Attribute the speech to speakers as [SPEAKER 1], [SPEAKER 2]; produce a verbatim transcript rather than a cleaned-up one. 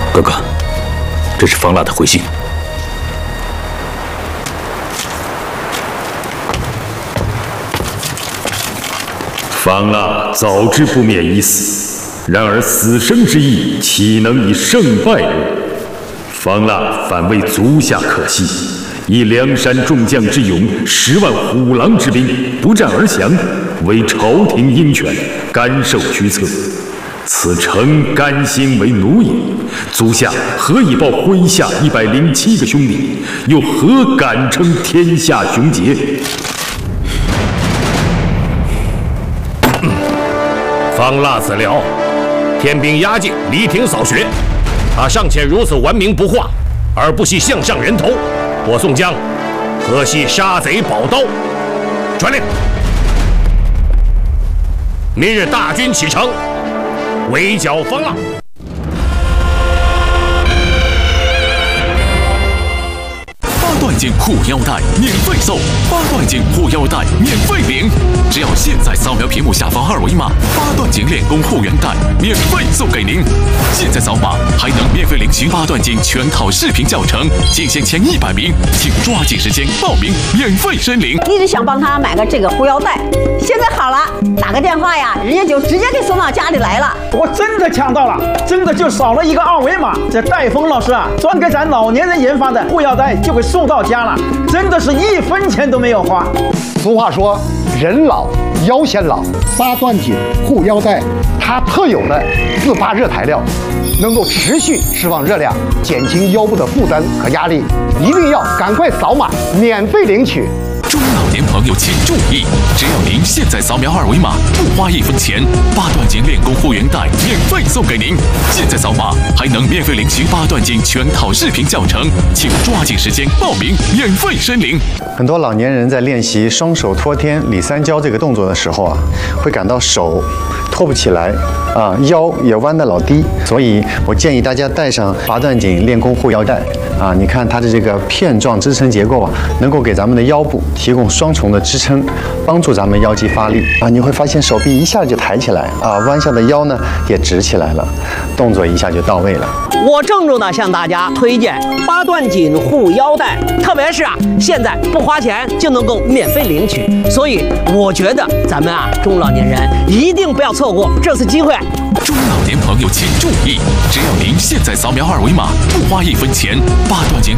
[SPEAKER 1] 哥哥，这是方腊的回信。方腊早知不免一死，然而死生之意，岂能以胜败论？方腊反为足下可惜，以梁山众将之勇，十万虎狼之兵，不战而降，为朝廷鹰犬，甘受驱策。此诚甘心为奴也。足下何以报麾下一百零七个兄弟，又何敢称天下雄杰？
[SPEAKER 2] 方腊死了，天兵压境，离庭扫穴。他尚且如此顽冥不化，而不惜项上人头，我宋江何惜杀贼宝刀？传令，明日大军启程，围剿方腊。
[SPEAKER 3] 八段锦护腰带免费送，八段锦护腰带免费领，只要现在扫描屏幕下方二维码，八段锦练功护腰带免费送给您。现在扫码还能免费领取八段锦全套视频教程，仅限前一百名，请抓紧时间报名，免费申领。
[SPEAKER 4] 一直想帮他买个这个护腰带，现在好了，打个电话呀，人家就直接给送到家里来了。
[SPEAKER 5] 我真的抢到了，真的就扫了一个二维码，这戴峰老师啊，专给咱老年人研发的护腰带就给送到家了，真的是一分钱都没有花。
[SPEAKER 6] 俗话说，人老腰先老，八段锦护腰带，它特有的自发热材料，能够持续释放热量，减轻腰部的负担和压力。一定要赶快扫码，免费领取。
[SPEAKER 3] 中老年朋友请注意，只要您现在扫描二维码，不花一分钱，八段锦练功护腰带免费送给您。现在扫码还能免费领取八段锦全套视频教程，请抓紧时间报名，免费申领。
[SPEAKER 7] 很多老年人在练习双手托天里三焦这个动作的时候啊，会感到手托不起来啊，腰也弯得老低，所以我建议大家带上八段锦练功护腰带啊。你看它的这个片状支撑结构啊，能够给咱们的腰部提供双重的支撑，帮助咱们腰肌发力啊。你会发现手臂一下就抬起来啊，弯下的腰呢也直起来了，动作一下就到位了。
[SPEAKER 4] 我郑重的向大家推荐八段锦护腰带，特别是啊，现在不花钱就能够免费领取，所以我觉得咱们啊中老年人一定不要错过这次机会。
[SPEAKER 3] 中老年朋友请注意，只要您现在扫描二维码，不花一分钱，八段锦